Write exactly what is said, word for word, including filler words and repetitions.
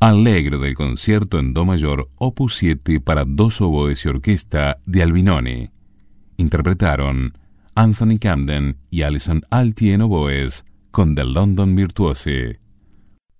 Allegro del concierto en do mayor opus siete para dos oboes y orquesta de Albinoni. Interpretaron Anthony Camden y Alison Altie en oboes con The London Virtuosi.